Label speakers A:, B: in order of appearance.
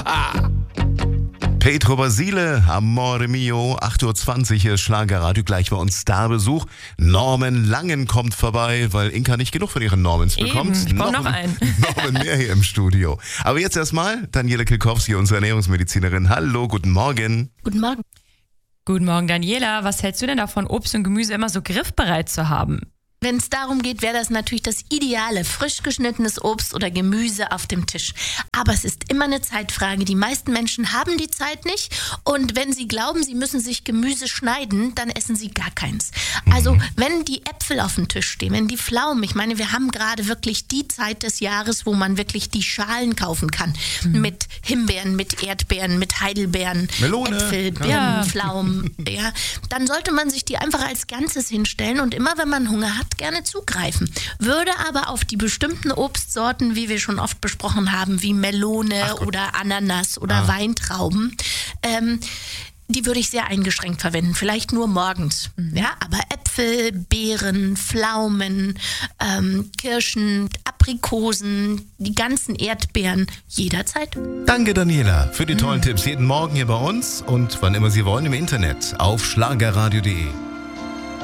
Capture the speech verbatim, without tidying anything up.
A: Petro Basile, Amore Mio, acht Uhr zwanzig hier, Schlagerradio, gleich bei uns Starbesuch. Norman Langen kommt vorbei, weil Inka nicht genug von ihren Normans bekommt.
B: Eben, ich brauche noch einen.
A: Norman mehr hier im Studio. Aber jetzt erstmal Daniela Kilkowski, unsere Ernährungsmedizinerin. Hallo, guten Morgen.
C: Guten Morgen.
B: Guten Morgen, Daniela. Was hältst du denn davon, Obst und Gemüse immer so griffbereit zu haben?
C: Wenn es darum geht, wäre das natürlich das ideale, frisch geschnittenes Obst oder Gemüse auf dem Tisch. Aber es ist immer eine Zeitfrage. Die meisten Menschen haben die Zeit nicht. Und wenn sie glauben, sie müssen sich Gemüse schneiden, dann essen sie gar keins. Also wenn die Äpfel auf dem Tisch stehen, wenn die Pflaumen, ich meine, wir haben gerade wirklich die Zeit des Jahres, wo man wirklich die Schalen kaufen kann. Mhm. Mit Himbeeren, mit Erdbeeren, mit Heidelbeeren,
A: Melone.
C: Äpfel, Birnen,
B: Ja.
C: Pflaumen. Ja. Dann sollte man sich die einfach als Ganzes hinstellen und immer, wenn man Hunger hat, gerne zugreifen. Würde aber auf die bestimmten Obstsorten, wie wir schon oft besprochen haben, wie Melone oder Ananas oder
A: Ah.
C: Weintrauben, ähm, die würde ich sehr eingeschränkt verwenden. Vielleicht nur morgens. Ja, aber Äpfel, Beeren, Pflaumen, ähm, Kirschen, Aprikosen, die ganzen Erdbeeren, jederzeit.
A: Danke, Daniela, für die tollen Tipps. Jeden Morgen hier bei uns und wann immer Sie wollen im Internet auf schlagerradio punkt de.